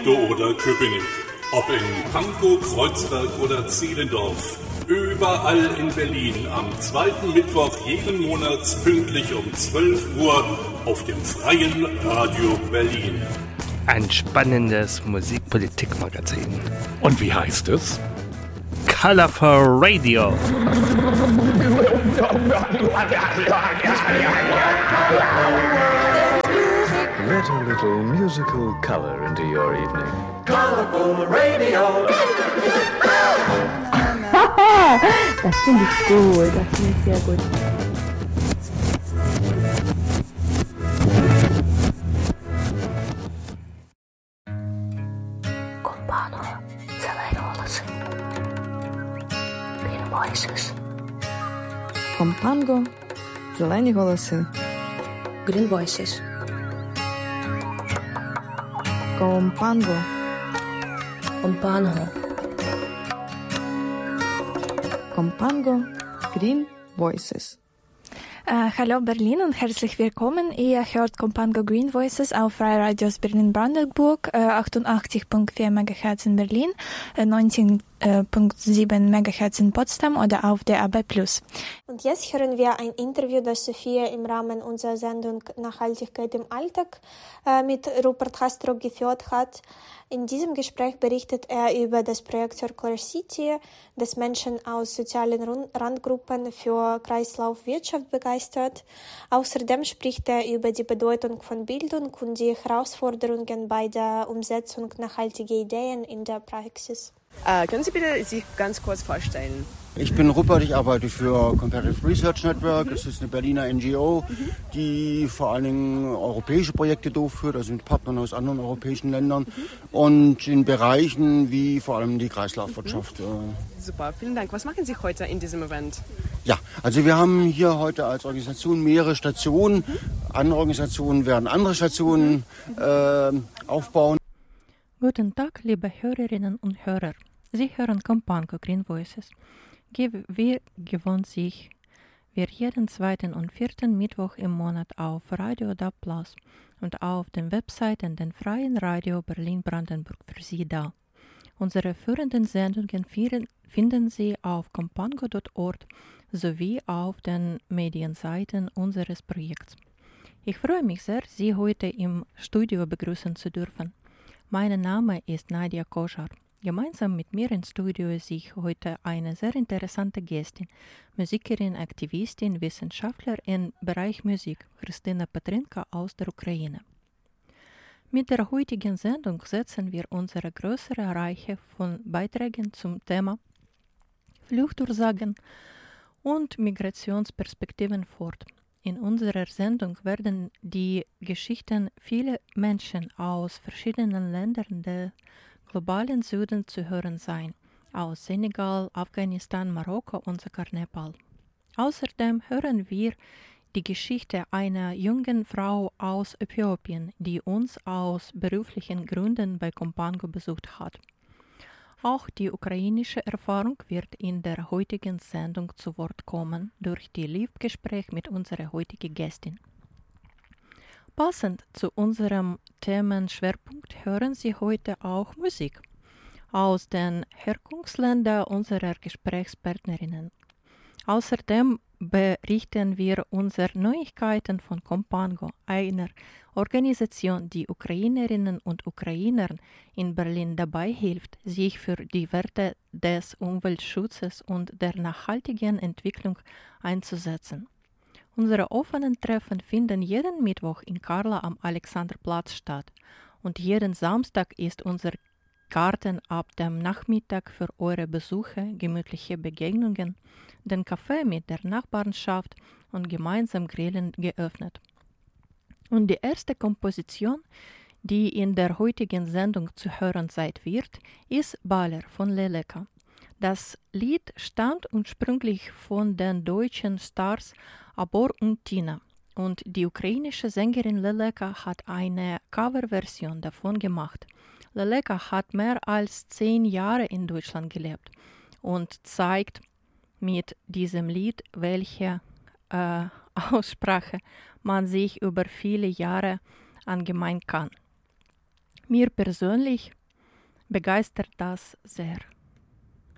Treptow oder Köpenick, ob in Pankow, Kreuzberg oder Zehlendorf. Überall in Berlin am zweiten Mittwoch jeden Monats pünktlich um 12 Uhr auf dem Freien Radio Berlin. Ein spannendes Musikpolitikmagazin. Und wie heißt es? Colorful Radio. Let a little musical color into your evening. Colorful Radio. Das finde ich gut, das finde ich sehr gut. Компано, зелені голоси. Green Voices. Компанго, зелені голоси. Green Voices. Компанго. Компанго. Compango, Green Voices. Hallo Berlin und herzlich willkommen. Ihr hört Compango Green Voices auf Freiradios Berlin-Brandenburg, 88.4 MHz in Berlin, 19.7 MHz in Potsdam oder auf DAB+. Und jetzt hören wir ein Interview, das Sophia im Rahmen unserer Sendung Nachhaltigkeit im Alltag mit Rupert Hastrock geführt hat. In diesem Gespräch berichtet er über das Projekt Circular City, das Menschen aus sozialen Randgruppen für Kreislaufwirtschaft begeistert. Außerdem spricht er über die Bedeutung von Bildung und die Herausforderungen bei der Umsetzung nachhaltiger Ideen in der Praxis. Können Sie bitte sich ganz kurz vorstellen? Ich bin Rupert, ich arbeite für Comparative Research Network. Das ist eine Berliner NGO, die vor allen Dingen europäische Projekte durchführt, also mit Partnern aus anderen europäischen Ländern und in Bereichen wie vor allem die Kreislaufwirtschaft. Super, vielen Dank. Was machen Sie heute in diesem Event? Ja, also wir haben hier heute als Organisation mehrere Stationen. Andere Organisationen werden andere Stationen aufbauen. Guten Tag, liebe Hörerinnen und Hörer. Sie hören Compango Green Voices. Wie gewohnt sich, wir jeden zweiten und vierten Mittwoch im Monat auf Radio DAB+ und auf den Webseiten den Freien Radio Berlin-Brandenburg für Sie da. Unsere führenden Sendungen finden Sie auf compango.org sowie auf den Medienseiten unseres Projekts. Ich freue mich sehr, Sie heute im Studio begrüßen zu dürfen. Mein Name ist Nadia Koschar. Gemeinsam mit mir ins Studio ist heute eine sehr interessante Gästin, Musikerin, Aktivistin, Wissenschaftlerin im Bereich Musik, Christina Petrinka aus der Ukraine. Mit der heutigen Sendung setzen wir unsere größere Reihe von Beiträgen zum Thema Fluchtursachen und Migrationsperspektiven fort. In unserer Sendung werden die Geschichten vieler Menschen aus verschiedenen Ländern des globalen Süden zu hören sein, aus Senegal, Afghanistan, Marokko und sogar Nepal. Außerdem hören wir die Geschichte einer jungen Frau aus Äthiopien, die uns aus beruflichen Gründen bei Compango besucht hat. Auch die ukrainische Erfahrung wird in der heutigen Sendung zu Wort kommen durch die Live-Gespräch mit unserer heutigen Gästin. Passend zu unserem Themenschwerpunkt hören Sie heute auch Musik aus den Herkunftsländern unserer Gesprächspartnerinnen. Außerdem berichten wir unsere Neuigkeiten von Compango, einer Organisation, die Ukrainerinnen und Ukrainern in Berlin dabei hilft, sich für die Werte des Umweltschutzes und der nachhaltigen Entwicklung einzusetzen. Unsere offenen Treffen finden jeden Mittwoch in Karla am Alexanderplatz statt und jeden Samstag ist unser Garten ab dem Nachmittag für eure Besuche, gemütliche Begegnungen, den Kaffee mit der Nachbarschaft und gemeinsam Grillen geöffnet. Und die erste Komposition, die in der heutigen Sendung zu hören sein wird, ist Baller von Leleka. Das Lied stammt ursprünglich von den deutschen Stars Abor und Tina und die ukrainische Sängerin Leleka hat eine Coverversion davon gemacht. Leleka hat mehr als 10 Jahre in Deutschland gelebt und zeigt mit diesem Lied, welche Aussprache man sich über viele Jahre angemein kann. Mir persönlich begeistert das sehr.